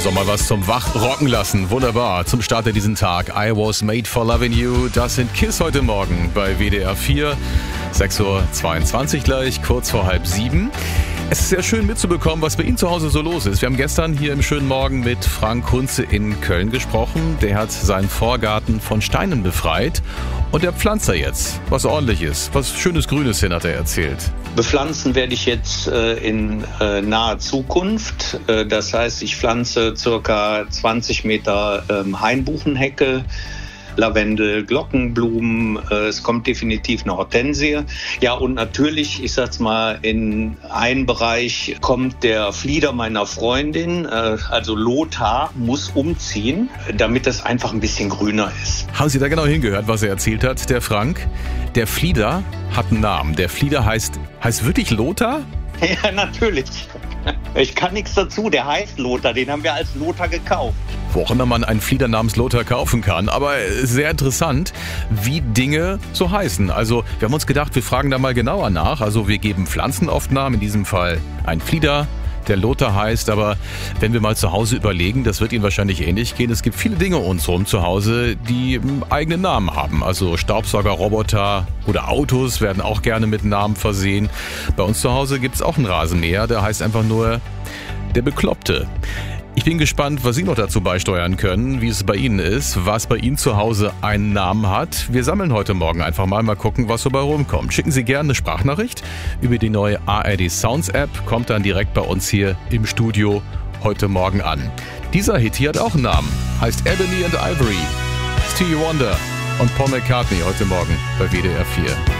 Soll mal was zum Wachrocken lassen. Wunderbar. Zum Start in diesen Tag. I was made for loving you. Das sind KISS heute Morgen bei WDR 4. 6.22 Uhr gleich, kurz vor 6:30. Es ist sehr schön mitzubekommen, was bei Ihnen zu Hause so los ist. Wir haben gestern hier im schönen Morgen mit Frank Kunze in Köln gesprochen. Der hat seinen Vorgarten von Steinen befreit und der pflanzt da jetzt was Ordentliches, was schönes Grünes hin, hat er erzählt. Bepflanzen werde ich jetzt in naher Zukunft. Das heißt, ich pflanze circa 20 Meter Hainbuchenhecke, Lavendel, Glockenblumen, es kommt definitiv eine Hortensie. Ja, und natürlich, ich sag's mal, in einen Bereich kommt der Flieder meiner Freundin, also Lothar, muss umziehen, damit es einfach ein bisschen grüner ist. Haben Sie da genau hingehört, was er erzählt hat, der Frank? Der Flieder hat einen Namen. Der Flieder heißt wirklich Lothar? Ja, natürlich. Ich kann nichts dazu, der heißt Lothar, den haben wir als Lothar gekauft. Wo auch immer man einen Flieder namens Lothar kaufen kann. Aber sehr interessant, wie Dinge so heißen. Also wir haben uns gedacht, wir fragen da mal genauer nach. Also wir geben Pflanzen oft Namen, in diesem Fall ein Flieder, der Lothar heißt. Aber wenn wir mal zu Hause überlegen, das wird Ihnen wahrscheinlich ähnlich gehen. Es gibt viele Dinge um uns rum zu Hause, die eigenen Namen haben. Also Staubsauger, Roboter oder Autos werden auch gerne mit Namen versehen. Bei uns zu Hause gibt es auch einen Rasenmäher, der heißt einfach nur der Bekloppte. Ich bin gespannt, was Sie noch dazu beisteuern können, wie es bei Ihnen ist, was bei Ihnen zu Hause einen Namen hat. Wir sammeln heute Morgen einfach mal gucken, was so bei rumkommt. Schicken Sie gerne eine Sprachnachricht über die neue ARD Sounds App, kommt dann direkt bei uns hier im Studio heute Morgen an. Dieser Hit hier hat auch einen Namen, heißt Ebony and Ivory. Stevie Wonder und Paul McCartney heute Morgen bei WDR 4.